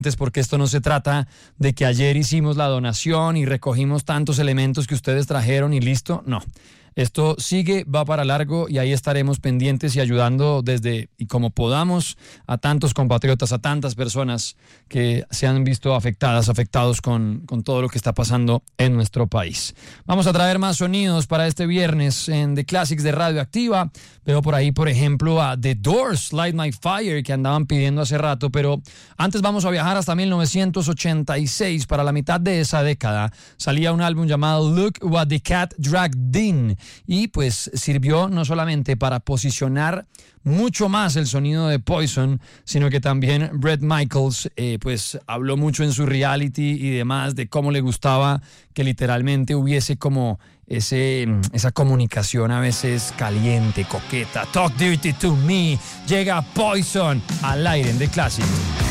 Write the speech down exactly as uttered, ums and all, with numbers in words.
porque esto no se trata de que ayer hicimos la donación y recogimos tantos elementos que ustedes trajeron y listo, no. Esto sigue, va para largo y ahí estaremos pendientes y ayudando desde y como podamos a tantos compatriotas, a tantas personas que se han visto afectadas, afectados con, con todo lo que está pasando en nuestro país. Vamos a traer más sonidos para este viernes en The Classics de Radioactiva. Veo por ahí, por ejemplo, a The Doors, Light My Fire, que andaban pidiendo hace rato, pero antes vamos a viajar hasta mil novecientos ochenta y seis. Para la mitad de esa década salía un álbum llamado Look What the Cat Dragged In. Y pues sirvió no solamente para posicionar mucho más el sonido de Poison, sino que también Bret Michaels eh, pues habló mucho en su reality y demás de cómo le gustaba que literalmente hubiese como ese, esa comunicación a veces caliente, coqueta. Talk Dirty to Me. Llega Poison al aire en The Classics.